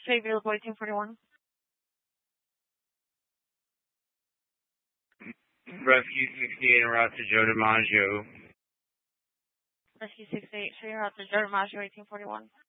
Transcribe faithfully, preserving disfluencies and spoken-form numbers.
six-eight available eighteen forty-one. Rescue sixty-eight en route to Joe DiMaggio. Rescue six-eight, show your route to Joe DiMaggio eighteen forty-one.